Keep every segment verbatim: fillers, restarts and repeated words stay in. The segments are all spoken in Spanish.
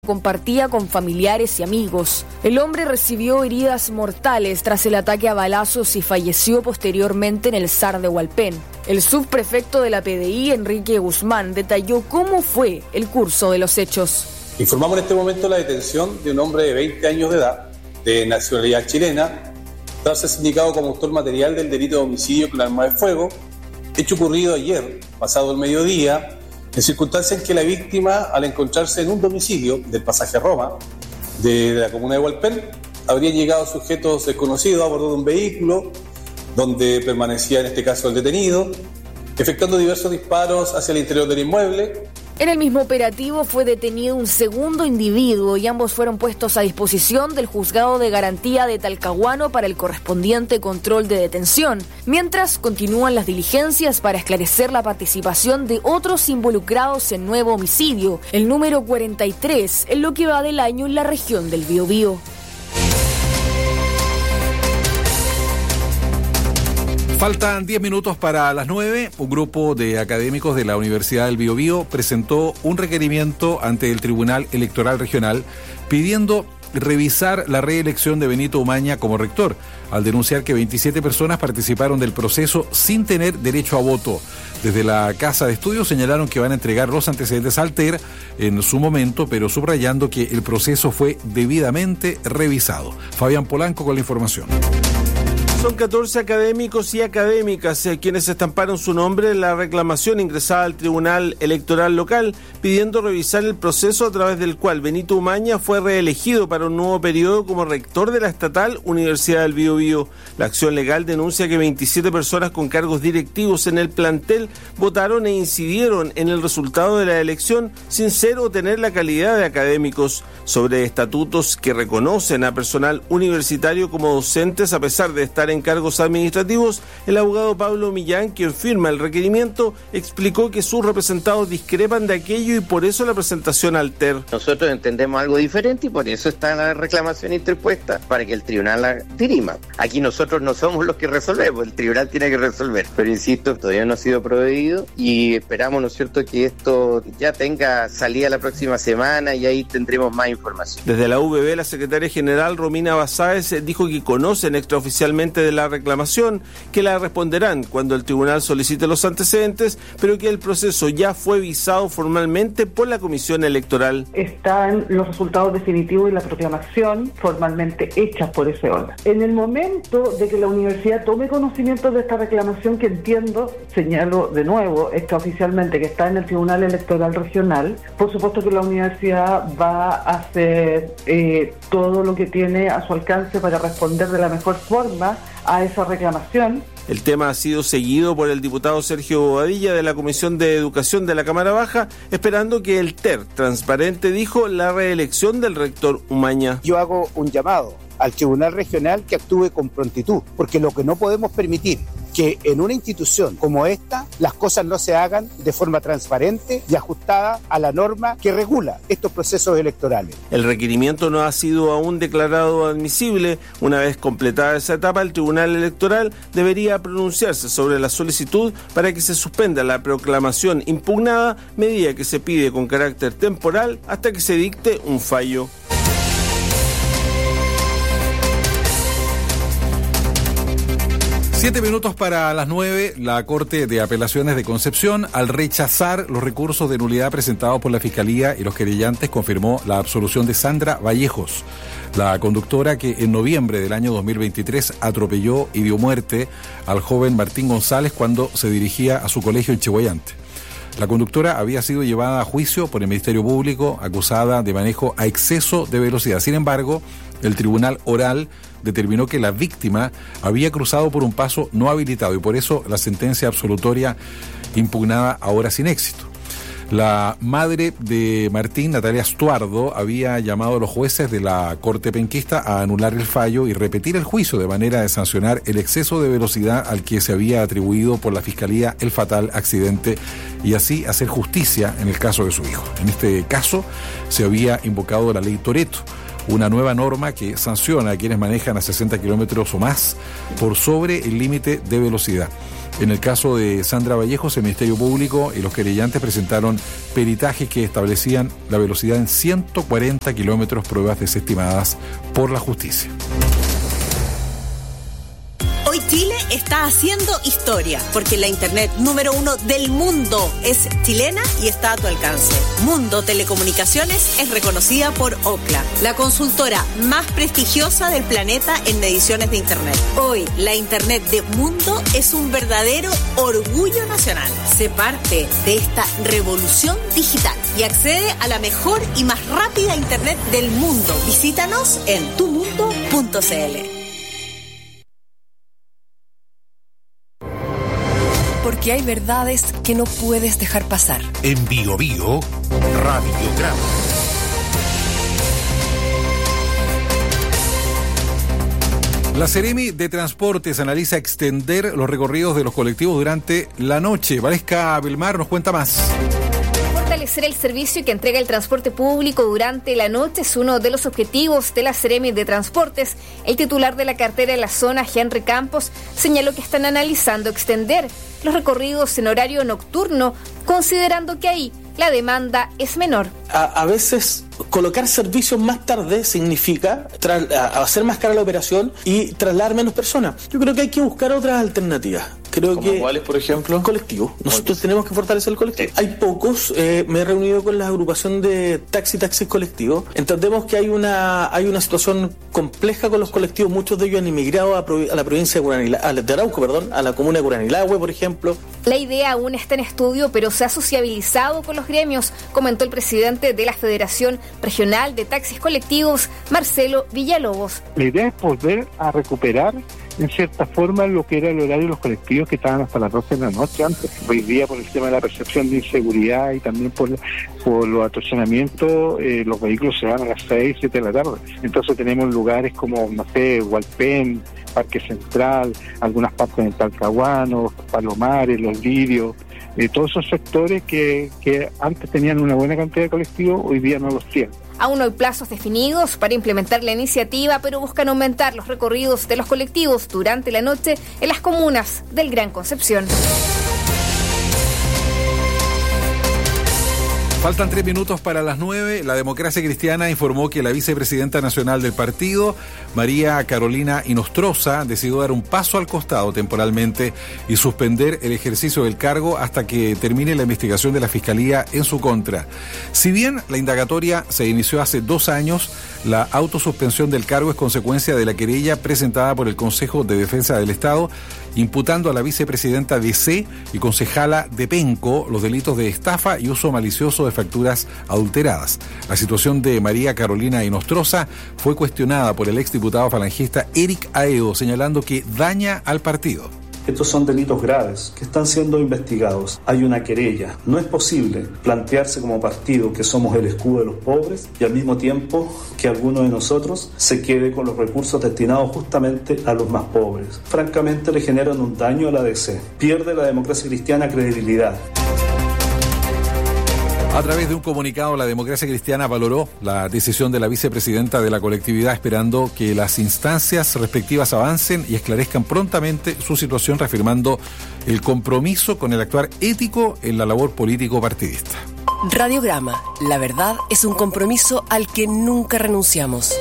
compartía con familiares y amigos. El hombre recibió heridas mortales tras el ataque a balazos y falleció posteriormente en el S A R de Hualpén. El subprefecto de la P D I, Enrique Guzmán, detalló cómo fue el curso de los hechos. Informamos en este momento la detención de un hombre de veinte años de edad, de nacionalidad chilena, tras ser indicado como autor material del delito de homicidio con arma de fuego, hecho ocurrido ayer, pasado el mediodía, en circunstancias en que la víctima, al encontrarse en un domicilio del pasaje Roma de la comuna de Hualpén, habrían llegado sujetos desconocidos a bordo de un vehículo donde permanecía en este caso el detenido, efectuando diversos disparos hacia el interior del inmueble. En el mismo operativo fue detenido un segundo individuo y ambos fueron puestos a disposición del Juzgado de Garantía de Talcahuano para el correspondiente control de detención, mientras continúan las diligencias para esclarecer la participación de otros involucrados en nuevo homicidio, el número cuarenta y tres, en lo que va del año en la región del Biobío. Faltan diez minutos para las nueve. Un grupo de académicos de la Universidad del Biobío presentó un requerimiento ante el Tribunal Electoral Regional pidiendo revisar la reelección de Benito Umaña como rector, al denunciar que veintisiete personas participaron del proceso sin tener derecho a voto. Desde la Casa de Estudios señalaron que van a entregar los antecedentes al T E R en su momento, pero subrayando que el proceso fue debidamente revisado. Fabián Polanco con la información. Son catorce académicos y académicas eh, quienes estamparon su nombre en la reclamación ingresada al Tribunal Electoral Local, pidiendo revisar el proceso a través del cual Benito Umaña fue reelegido para un nuevo periodo como rector de la estatal Universidad del Biobío. La acción legal denuncia que veintisiete personas con cargos directivos en el plantel votaron e incidieron en el resultado de la elección sin ser o tener la calidad de académicos. Sobre estatutos que reconocen a personal universitario como docentes a pesar de estar en cargos administrativos, el abogado Pablo Millán, quien firma el requerimiento, explicó que sus representados discrepan de aquello y por eso la presentación al T E R. Nosotros entendemos algo diferente y por eso está la reclamación interpuesta, para que el tribunal la dirima. Aquí nosotros no somos los que resolvemos, el tribunal tiene que resolver. Pero insisto, todavía no ha sido proveído y esperamos, ¿no es cierto?, que esto ya tenga salida la próxima semana y ahí tendremos más información. Desde la U B B, la secretaria general Romina Basáez dijo que conocen extraoficialmente de la reclamación, que la responderán cuando el tribunal solicite los antecedentes, pero que el proceso ya fue visado formalmente por la Comisión Electoral. Están los resultados definitivos y la proclamación formalmente hechas por ese órgano. En el momento de que la universidad tome conocimiento de esta reclamación, que entiendo, señalo de nuevo, extraoficialmente, que está en el Tribunal Electoral Regional, por supuesto que la universidad va a hacer eh, todo lo que tiene a su alcance para responder de la mejor forma a esa reclamación. El tema ha sido seguido por el diputado Sergio Bobadilla de la Comisión de Educación de la Cámara Baja, esperando que el T E R transparente, dijo, la reelección del rector Umaña. Yo hago un llamado al Tribunal Regional que actúe con prontitud, porque lo que no podemos permitir que en una institución como esta las cosas no se hagan de forma transparente y ajustada a la norma que regula estos procesos electorales. El requerimiento no ha sido aún declarado admisible. Una vez completada esa etapa, el Tribunal Electoral debería pronunciarse sobre la solicitud para que se suspenda la proclamación impugnada, medida que se pide con carácter temporal hasta que se dicte un fallo. Siete minutos para las nueve, la Corte de Apelaciones de Concepción, al rechazar los recursos de nulidad presentados por la Fiscalía y los querellantes, confirmó la absolución de Sandra Vallejos, la conductora que en noviembre del año dos mil veintitrés atropelló y dio muerte al joven Martín González cuando se dirigía a su colegio en Chihuayante. La conductora había sido llevada a juicio por el Ministerio Público, acusada de manejo a exceso de velocidad. Sin embargo, el Tribunal Oral determinó que la víctima había cruzado por un paso no habilitado y por eso la sentencia absolutoria impugnada ahora sin éxito. La madre de Martín, Natalia Estuardo, había llamado a los jueces de la Corte Penquista a anular el fallo y repetir el juicio de manera de sancionar el exceso de velocidad al que se había atribuido por la Fiscalía el fatal accidente y así hacer justicia en el caso de su hijo. En este caso se había invocado la ley Toretto una nueva norma que sanciona a quienes manejan a sesenta kilómetros o más por sobre el límite de velocidad. En el caso de Sandra Vallejos, el Ministerio Público y los querellantes presentaron peritajes que establecían la velocidad en ciento cuarenta kilómetros, pruebas desestimadas por la justicia. Hoy Chile está haciendo historia, porque la internet número uno del mundo es chilena y está a tu alcance. Mundo Telecomunicaciones es reconocida por Ookla, la consultora más prestigiosa del planeta en mediciones de internet. Hoy, la internet de Mundo es un verdadero orgullo nacional. Sé parte de esta revolución digital y accede a la mejor y más rápida internet del mundo. Visítanos en tu mundo punto c l. Porque hay verdades que no puedes dejar pasar. En Bio Bio, Radiograma. La Seremi de Transportes analiza extender los recorridos de los colectivos durante la noche. Valesca Belmar nos cuenta más. Fortalecer el servicio que entrega el transporte público durante la noche es uno de los objetivos de la Seremi de Transportes. El titular de la cartera en la zona, Henry Campos, señaló que están analizando extender los recorridos en horario nocturno, considerando que ahí la demanda es menor. A, a veces colocar servicios más tarde significa tra- a hacer más cara la operación y trasladar menos personas. Yo creo que hay que buscar otras alternativas. Creo ¿Como que cuáles, por ejemplo? Colectivo. Nosotros tenemos que fortalecer el colectivo. Sí. Hay pocos. Eh, me he reunido con la agrupación de taxi taxis colectivos. Entendemos que hay una hay una situación compleja con los colectivos. Muchos de ellos han emigrado a, a la provincia de Curanilahue, de Arauco, perdón, a la comuna de Curanilahue, por ejemplo. La idea aún está en estudio, pero se ha sociabilizado con los gremios, comentó el presidente de la Federación Regional de Taxis Colectivos, Marcelo Villalobos. La idea es volver a recuperar en cierta forma lo que era el horario de los colectivos que estaban hasta las doce de la noche antes. Hoy día, por el tema de la percepción de inseguridad y también por, por los atrocinamientos, eh, los vehículos se van a las seis, siete de la tarde. Entonces tenemos lugares como, no sé, Hualpén, Parque Central, algunas partes del Talcahuano, Palomares, Los Lirios, eh, todos esos sectores que, que antes tenían una buena cantidad de colectivos, hoy día no los tienen. Aún no hay plazos definidos para implementar la iniciativa, pero buscan aumentar los recorridos de los colectivos durante la noche en las comunas del Gran Concepción. Faltan tres minutos para las nueve. La Democracia Cristiana informó que la vicepresidenta nacional del partido, María Carolina Inostroza, decidió dar un paso al costado temporalmente y suspender el ejercicio del cargo hasta que termine la investigación de la Fiscalía en su contra. Si bien la indagatoria se inició hace dos años, la autosuspensión del cargo es consecuencia de la querella presentada por el Consejo de Defensa del Estado, imputando a la vicepresidenta D C y concejala de Penco los delitos de estafa y uso malicioso de facturas adulteradas. La situación de María Carolina Inostroza fue cuestionada por el exdiputado falangista Eric Aedo, señalando que daña al partido. Estos son delitos graves que están siendo investigados. Hay una querella. No es posible plantearse como partido que somos el escudo de los pobres y al mismo tiempo que alguno de nosotros se quede con los recursos destinados justamente a los más pobres. Francamente le generan un daño a la D C. Pierde la Democracia Cristiana credibilidad. A través de un comunicado, la Democracia Cristiana valoró la decisión de la vicepresidenta de la colectividad, esperando que las instancias respectivas avancen y esclarezcan prontamente su situación, reafirmando el compromiso con el actuar ético en la labor político-partidista. Radiograma. La verdad es un compromiso al que nunca renunciamos.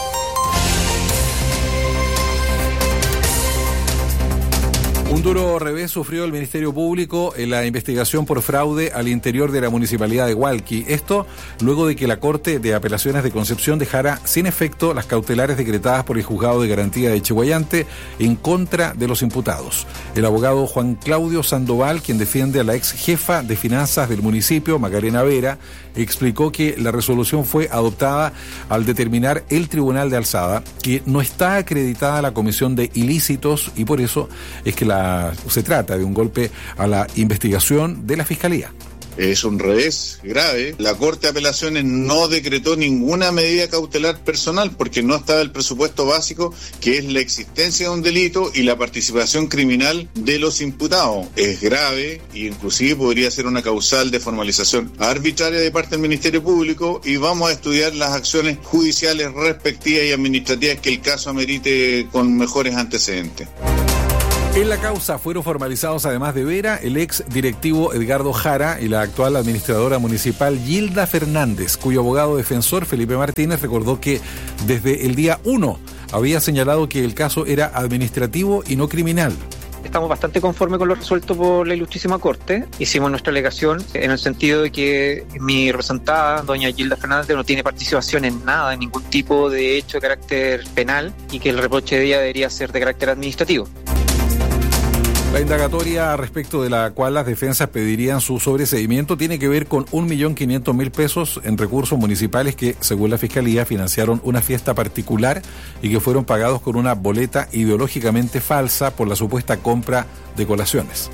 Un duro revés sufrió el Ministerio Público en la investigación por fraude al interior de la Municipalidad de Hualqui. Esto luego de que la Corte de Apelaciones de Concepción dejara sin efecto las cautelares decretadas por el Juzgado de Garantía de Chiguayante en contra de los imputados. El abogado Juan Claudio Sandoval, quien defiende a la ex jefa de finanzas del municipio, Macarena Vera, explicó que la resolución fue adoptada al determinar el Tribunal de Alzada que no está acreditada la comisión de ilícitos y por eso es que la se trata de un golpe a la investigación de la Fiscalía. Es un revés grave. La Corte de Apelaciones no decretó ninguna medida cautelar personal porque no estaba el presupuesto básico, que es la existencia de un delito y la participación criminal de los imputados. Es grave e inclusive podría ser una causal de formalización arbitraria de parte del Ministerio Público, y vamos a estudiar las acciones judiciales respectivas y administrativas que el caso amerite con mejores antecedentes. En la causa fueron formalizados, además de Vera, el ex directivo Edgardo Jara y la actual administradora municipal Gilda Fernández, cuyo abogado defensor Felipe Martínez recordó que desde el día uno había señalado que el caso era administrativo y no criminal. Estamos bastante conformes con lo resuelto por la Ilustrísima Corte. Hicimos nuestra alegación en el sentido de que mi representada, doña Gilda Fernández, no tiene participación en nada, en ningún tipo de hecho de carácter penal, y que el reproche de ella debería ser de carácter administrativo. La indagatoria respecto de la cual las defensas pedirían su sobreseimiento tiene que ver con un millón quinientos mil pesos en recursos municipales que, según la Fiscalía, financiaron una fiesta particular y que fueron pagados con una boleta ideológicamente falsa por la supuesta compra de colaciones.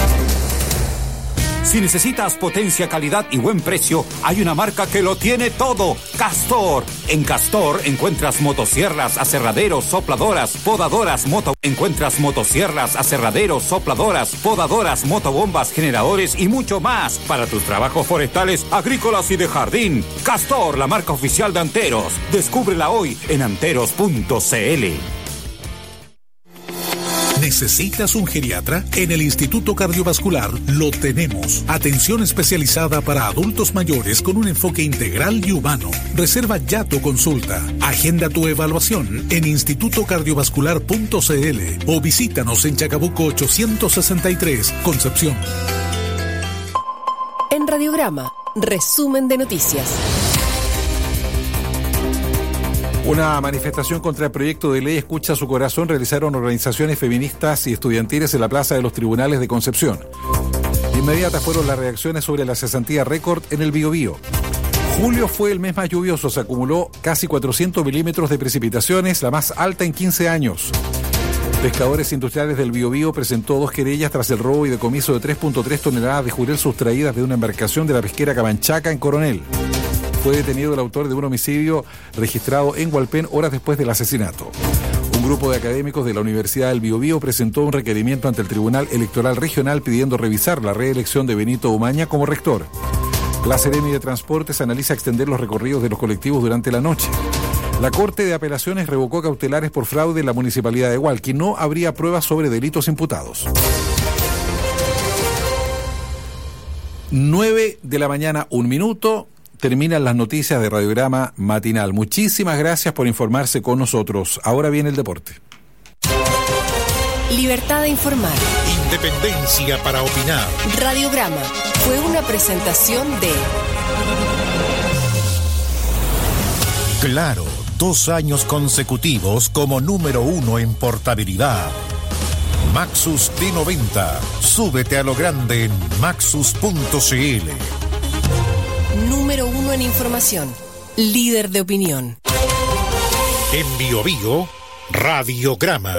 Si necesitas potencia, calidad y buen precio, hay una marca que lo tiene todo: Castor. En Castor encuentras motosierras, aserraderos, sopladoras, podadoras, moto... Encuentras motosierras, aserraderos, sopladoras, podadoras, motobombas, generadores y mucho más para tus trabajos forestales, agrícolas y de jardín. Castor, la marca oficial de Anteros. Descúbrela hoy en anteros punto c l. ¿Necesitas un geriatra? En el Instituto Cardiovascular lo tenemos. Atención especializada para adultos mayores con un enfoque integral y humano. Reserva ya tu consulta. Agenda tu evaluación en instituto cardiovascular punto c l o visítanos en Chacabuco ochocientos sesenta y tres, Concepción. En Radiograma, resumen de noticias. Una manifestación contra el proyecto de ley Escucha su Corazón realizaron organizaciones feministas y estudiantiles en la Plaza de los Tribunales de Concepción. Inmediatas fueron las reacciones sobre la cesantía récord en el Biobío. Julio fue el mes más lluvioso, se acumuló casi cuatrocientos milímetros de precipitaciones, la más alta en quince años. Pescadores industriales del Biobío presentó dos querellas tras el robo y decomiso de tres punto tres toneladas de jurel sustraídas de una embarcación de la pesquera Camanchaca en Coronel. Fue detenido el autor de un homicidio registrado en Hualpén horas después del asesinato. Un grupo de académicos de la Universidad del Biobío presentó un requerimiento ante el Tribunal Electoral Regional pidiendo revisar la reelección de Benito Umaña como rector. La Seremi de Transportes analiza extender los recorridos de los colectivos durante la noche. La Corte de Apelaciones revocó cautelares por fraude en la Municipalidad de Hualqui. No habría pruebas sobre delitos imputados. nueve de la mañana, un minuto. Terminan las noticias de Radiograma Matinal. Muchísimas gracias por informarse con nosotros. Ahora viene el deporte. Libertad de informar. Independencia para opinar. Radiograma fue una presentación de... Claro, dos años consecutivos como número uno en portabilidad. Maxus T noventa. Súbete a lo grande en maxus punto c l. Número uno en información, líder de opinión. En Bio Bio, Radiograma.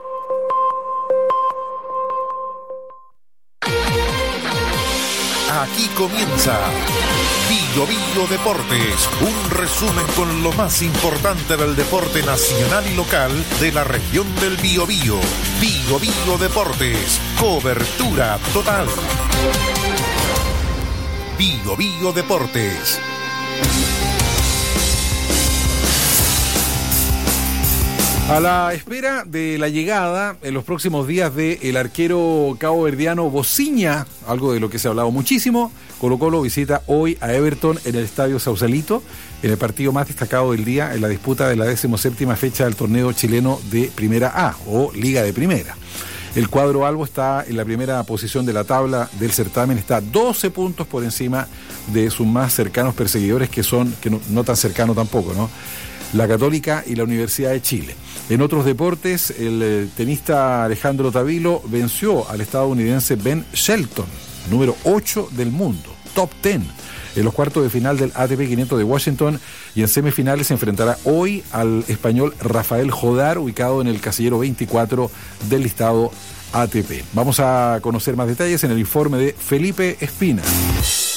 Aquí comienza Bio Bio Deportes, un resumen con lo más importante del deporte nacional y local de la región del Biobío. Bio Bio Deportes, cobertura total. Bio Bio Deportes. A la espera de la llegada en los próximos días del arquero caboverdiano Bociña, algo de lo que se ha hablado muchísimo, Colo-Colo visita hoy a Everton en el Estadio Sausalito, en el partido más destacado del día en la disputa de la decimoséptima fecha del torneo chileno de Primera A o Liga de Primera. El cuadro albo está en la primera posición de la tabla del certamen, está doce puntos por encima de sus más cercanos perseguidores, que son, que no, no tan cercanos tampoco, ¿no? La Católica y la Universidad de Chile. En otros deportes, el eh, tenista Alejandro Tavilo venció al estadounidense Ben Shelton, número ocho del mundo, top diez, en los cuartos de final del A T P quinientos de Washington, y en semifinales se enfrentará hoy al español Rafael Jodar, ubicado en el casillero veinticuatro del listado A T P. Vamos a conocer más detalles en el informe de Felipe Espina.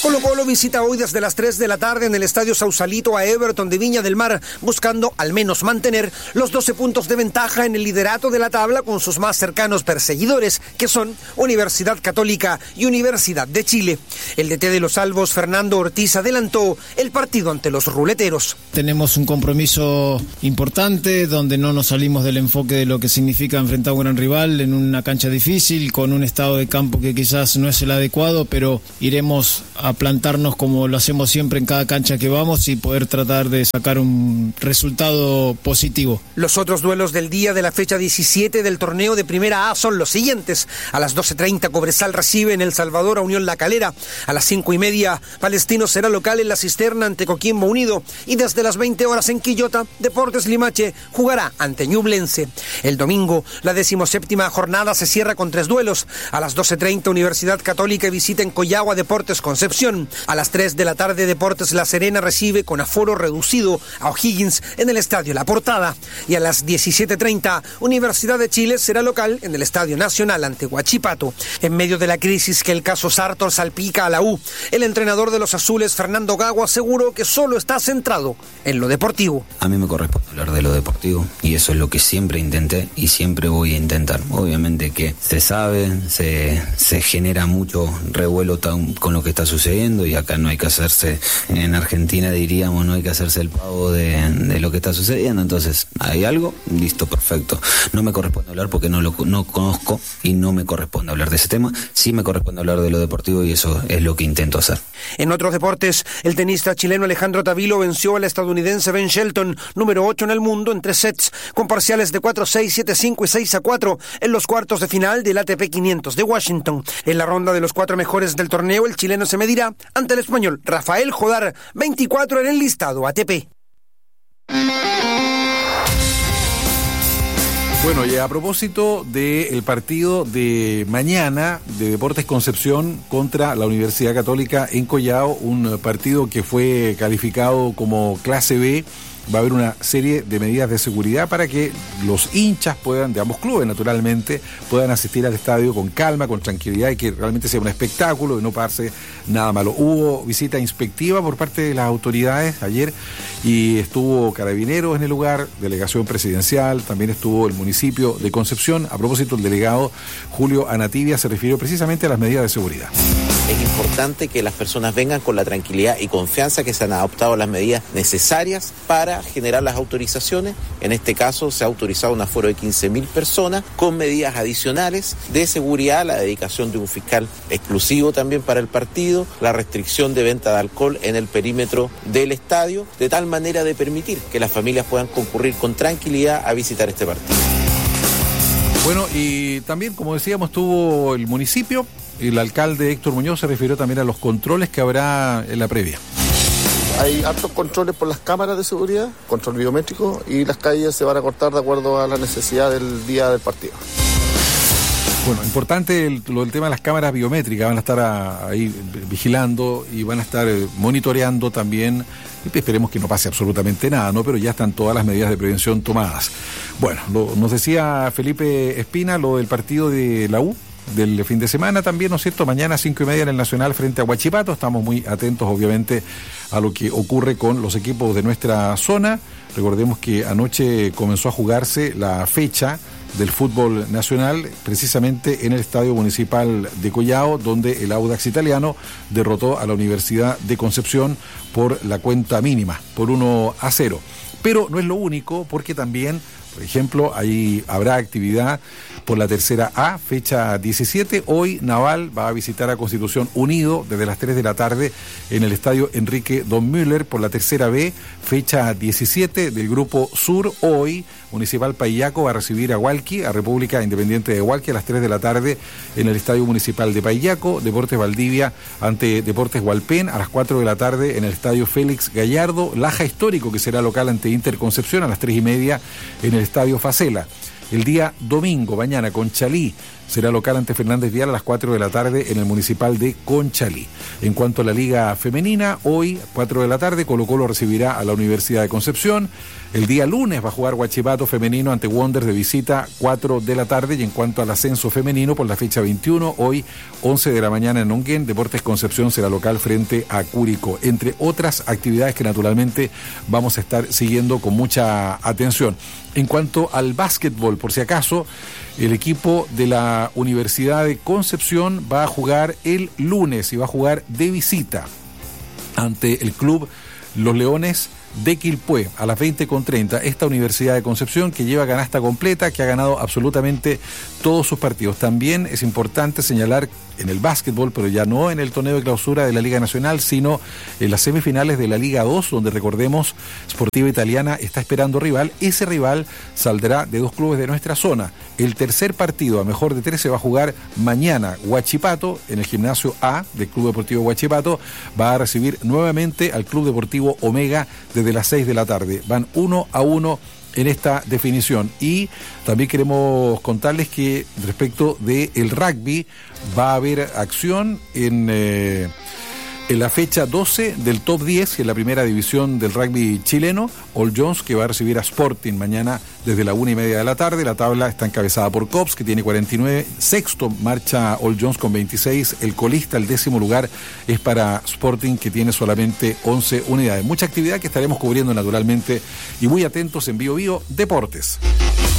Colo Colo visita hoy desde las tres de la tarde en el Estadio Sausalito a Everton de Viña del Mar, buscando al menos mantener los doce puntos de ventaja en el liderato de la tabla con sus más cercanos perseguidores, que son Universidad Católica y Universidad de Chile. El D T de los Albos, Fernando Ortiz, adelantó el partido ante los ruleteros. Tenemos un compromiso importante donde no nos salimos del enfoque de lo que significa enfrentar a un gran rival en una cancha difícil, con un estado de campo que quizás no es el adecuado, pero iremos a plantarnos como lo hacemos siempre en cada cancha que vamos y poder tratar de sacar un resultado positivo. Los otros duelos del día de la fecha diecisiete del torneo de Primera A son los siguientes. A las doce treinta Cobresal recibe en El Salvador a Unión La Calera. A las cinco y media Palestino será local en La Cisterna ante Coquimbo Unido. Y desde las veinte horas en Quillota, Deportes Limache jugará ante Ñublense. El domingo, la decimoséptima jornada se cierra con tres duelos. A las doce treinta Universidad Católica visita en Coyagua Deportes Concepción. A las tres de la tarde Deportes La Serena recibe con aforo reducido a O'Higgins en el Estadio La Portada. Y a las diecisiete treinta Universidad de Chile será local en el Estadio Nacional ante Huachipato. En medio de la crisis que el caso Sartor salpica a la U, el entrenador de los azules, Fernando Gago, aseguró que solo está centrado en lo deportivo. A mí me corresponde hablar de lo deportivo y eso es lo que siempre intenté y siempre voy a intentar. Obviamente que se sabe, se, se genera mucho revuelo con lo que está sucediendo y acá no hay que hacerse, en Argentina diríamos, no hay que hacerse el pavo de, de lo que está sucediendo. Entonces, ¿hay algo? Listo, perfecto. No me corresponde hablar porque no lo no conozco y no me corresponde hablar de ese tema. Sí me corresponde hablar de lo deportivo y eso es lo que intento hacer. En otros deportes, el tenista chileno Alejandro Tavilo venció al estadounidense Ben Shelton, número ocho en el mundo, en tres sets, con parciales de cuatro a seis, siete a cinco y seis a cuatro en los cuartos de final del A T P quinientos de Washington. En la ronda de los cuatro mejores del torneo, el chileno se medirá ante el español Rafael Jodar, veinticuatro en el listado A T P. Bueno, y a propósito del partido de mañana de Deportes Concepción contra la Universidad Católica en Collao, un partido que fue calificado como clase B, va a haber una serie de medidas de seguridad para que los hinchas puedan, de ambos clubes naturalmente, puedan asistir al estadio con calma, con tranquilidad y que realmente sea un espectáculo y no pase nada malo. Hubo visita inspectiva por parte de las autoridades ayer y estuvo Carabineros en el lugar, delegación presidencial, también estuvo el municipio de Concepción. A propósito, el delegado Julio Anativia se refirió precisamente a las medidas de seguridad. Es importante que las personas vengan con la tranquilidad y confianza que se han adoptado las medidas necesarias para generar las autorizaciones. En este caso se ha autorizado un aforo de quince mil personas con medidas adicionales de seguridad, la dedicación de un fiscal exclusivo también para el partido, la restricción de venta de alcohol en el perímetro del estadio, de tal manera de permitir que las familias puedan concurrir con tranquilidad a visitar este partido. Bueno, y también, como decíamos, tuvo el municipio. El alcalde Héctor Muñoz se refirió también a los controles que habrá en la previa. Hay altos controles por las cámaras de seguridad, control biométrico, y las calles se van a cortar de acuerdo a la necesidad del día del partido. Bueno, importante el, lo del tema de las cámaras biométricas, van a estar a, ahí vigilando y van a estar eh, monitoreando también. Esperemos que no pase absolutamente nada, ¿no? Pero ya están todas las medidas de prevención tomadas. Bueno, lo, nos decía Felipe Espina lo del partido de la U del fin de semana también, ¿no es cierto? Mañana cinco y media en el Nacional frente a Huachipato. Estamos muy atentos, obviamente, a lo que ocurre con los equipos de nuestra zona. Recordemos que anoche comenzó a jugarse la fecha del fútbol nacional, precisamente en el Estadio Municipal de Collao, donde el Audax Italiano derrotó a la Universidad de Concepción por la cuenta mínima, por uno a cero. Pero no es lo único, porque también, por ejemplo, ahí habrá actividad por la tercera A, fecha diecisiete. Hoy Naval va a visitar a Constitución Unido desde las tres de la tarde en el estadio Enrique Don Müller por la tercera B, fecha diecisiete del Grupo Sur. Hoy Municipal Paillaco va a recibir a Hualqui, a República Independiente de Hualqui, a las tres de la tarde en el Estadio Municipal de Paillaco. Deportes Valdivia ante Deportes Hualpén a las cuatro de la tarde en el Estadio Félix Gallardo. Laja Histórico, que será local ante Inter Concepción, a las tres y media en el Estadio Facela. El día domingo, mañana, Conchalí será local ante Fernández Vial a las cuatro de la tarde en el Municipal de Conchalí. En cuanto a la Liga Femenina, hoy, cuatro de la tarde, Colo-Colo recibirá a la Universidad de Concepción. El día lunes va a jugar Huachipato femenino ante Wanderers de visita, cuatro de la tarde. Y en cuanto al ascenso femenino, por la fecha veintiuno, hoy, once de la mañana en Onguén, Deportes Concepción será local frente a Curicó. Entre otras actividades que naturalmente vamos a estar siguiendo con mucha atención. En cuanto al básquetbol, por si acaso, el equipo de la Universidad de Concepción va a jugar el lunes y va a jugar de visita ante el club Los Leones de Quilpué a las veinte con treinta. Esta Universidad de Concepción que lleva canasta completa, que ha ganado absolutamente todos sus partidos. También es importante señalar en el básquetbol, pero ya no en el torneo de clausura de la Liga Nacional, sino en las semifinales de la Liga dos, donde recordemos, Sportiva Italiana está esperando rival. Ese rival saldrá de dos clubes de nuestra zona. El tercer partido, a mejor de tres, se va a jugar mañana. Huachipato, en el gimnasio A del Club Deportivo Huachipato, va a recibir nuevamente al Club Deportivo Omega desde las seis de la tarde. Van uno a uno en esta definición. Y también queremos contarles que respecto del rugby va a haber acción en, eh, en la fecha doce del top diez, que es la primera división del rugby chileno. All Jones, que va a recibir a Sporting mañana desde la una y media de la tarde. La tabla está encabezada por Cops, que tiene cuarenta y nueve. Sexto marcha All Jones con veintiséis. El colista, el décimo lugar, es para Sporting, que tiene solamente once unidades. Mucha actividad que estaremos cubriendo naturalmente y muy atentos en Bio Bio Deportes.